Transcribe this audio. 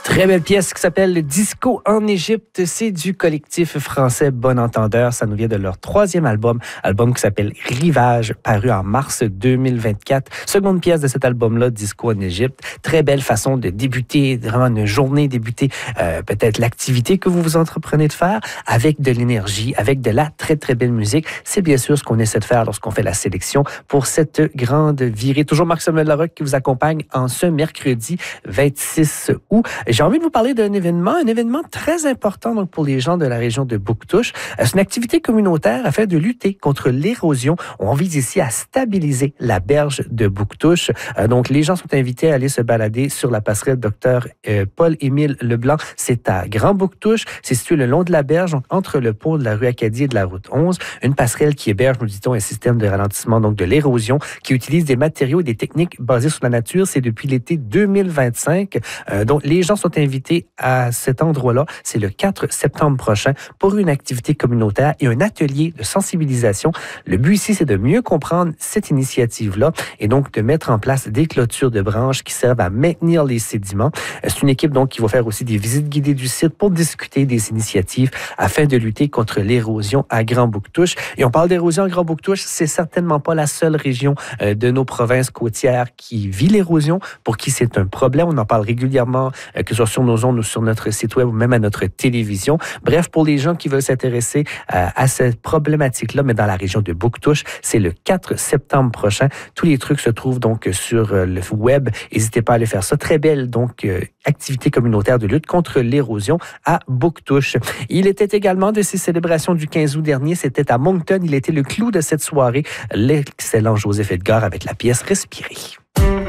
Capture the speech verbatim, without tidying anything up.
Très belle pièce qui s'appelle Disco en Égypte. C'est du collectif français Bon Entendeur. Ça nous vient de leur troisième album, album qui s'appelle Rivage, paru en mars deux mille vingt-quatre. Seconde pièce de cet album-là, Disco en Égypte. Très belle façon de débuter, vraiment une journée, débuter euh, peut-être l'activité que vous vous entreprenez de faire avec de l'énergie, avec de la très, très belle musique. C'est bien sûr ce qu'on essaie de faire lorsqu'on fait la sélection pour cette grande virée. Toujours Marc-Samuel Larocque qui vous accompagne en ce mercredi vingt-six août. J'ai envie de vous parler d'un événement, un événement très important donc, pour les gens de la région de Bouctouche. C'est une activité communautaire afin de lutter contre l'érosion. On vise ici à stabiliser la berge de Bouctouche. Donc, les gens sont invités à aller se balader sur la passerelle Docteur euh, Paul-Émile Leblanc. C'est à Grand-Bouctouche. C'est situé le long de la berge, donc entre le pont de la rue Acadie et de la route onze. Une passerelle qui héberge, nous dit-on, un système de ralentissement donc de l'érosion qui utilise des matériaux et des techniques basées sur la nature. C'est depuis l'été deux mille vingt-cinq. Euh, donc, les gens sont invités à cet endroit-là. C'est le quatre septembre prochain pour une activité communautaire et un atelier de sensibilisation. Le but ici, c'est de mieux comprendre cette initiative-là et donc de mettre en place des clôtures de branches qui servent à maintenir les sédiments. C'est une équipe donc qui va faire aussi des visites guidées du site pour discuter des initiatives afin de lutter contre l'érosion à Grand-Bouctouche. Et on parle d'érosion à Grand-Bouctouche, c'est certainement pas la seule région de nos provinces côtières qui vit l'érosion, pour qui c'est un problème. On en parle régulièrement, que ce soit sur nos ondes ou sur notre site web ou même à notre télévision. Bref, pour les gens qui veulent s'intéresser euh, à cette problématique-là, mais dans la région de Bouctouche, c'est le quatre septembre prochain. Tous les trucs se trouvent donc sur euh, le web. N'hésitez pas à aller faire ça. Très belle donc euh, activité communautaire de lutte contre l'érosion à Bouctouche. Il était également de ces célébrations du quinze août dernier. C'était à Moncton. Il était le clou de cette soirée. L'excellent Joseph Edgar avec la pièce Respirer.